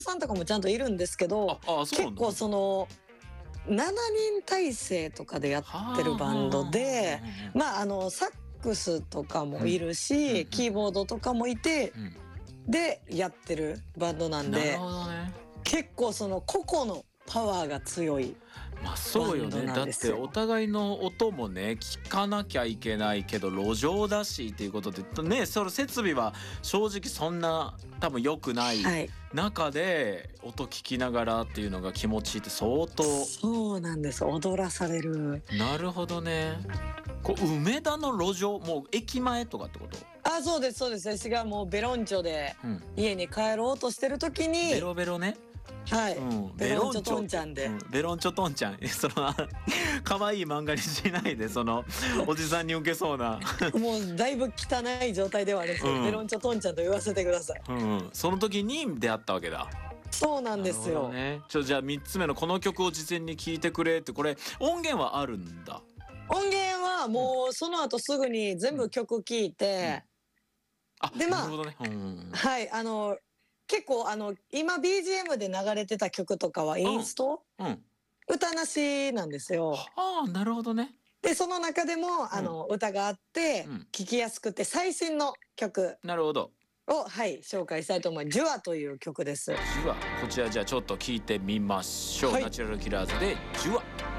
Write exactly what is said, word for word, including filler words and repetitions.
さんとかもちゃんといるんですけど、 ああそうなんだ結構そのしちにん体制とかでやってるバンドで、まああのサックスとかもいるし、 うんうんキーボードとかもいて、 うんでやってるバンドなんなるで、 ほどね。 結構その個々のパワーが強い。 まあそうよバンドね。だってなんですよお互いの音もね聞かなきゃいけないけど路上だしっていうことでね、その設備は正直そんな多分良くないはい、 中で音聞きながらっていうのが気持ちいいって相当。 そうなんです。踊らされる。 なるほどね。こう梅田の路上、もう駅前とかってこと？ あ、そうですそうです。私がもうベロンチョでうん家に帰ろうとしてる時に、 ベロベロね。 はい、 うん、 ベロンチョトンちゃんで、 うんベロンチョトンちゃんその可愛い漫画にしないで、そのおじさんに受けそうなもうだいぶ汚い状態ではあるんですよ、 うんベロンチョトンちゃんと言わせてください。 うん、うん、その時に出会ったわけだ。 そうなんですなるほよ、 どね。ちょじゃあみっつめのこの曲を事前に聴いてくれって、これ音源はあるんだ。 音源はもうその後すぐに全部曲聴いて、 あ、 でまあなるほどね。うんはいあの結構あの今 ビージーエム で流れてた曲とかはインスト、 うん。 歌なしなんですよ。 ああ、なるほどね。 でその中でもあの、歌があってうん聴きやすくて最新の曲なるほど。 を、はい、紹介したいと思います。ジュアという曲です。 ジュア、こちらじゃあちょっと聞いてみましょう。 はいナチュラルキラーズでジュア。